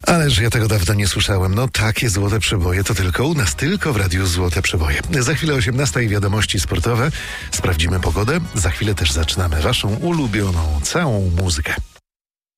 Ależ ja tego dawno nie słyszałem. No takie złote przeboje to tylko u nas, tylko w Radiu Złote Przeboje. Za chwilę 18 i wiadomości sportowe. Sprawdzimy pogodę. Za chwilę też zaczynamy waszą ulubioną całą muzykę.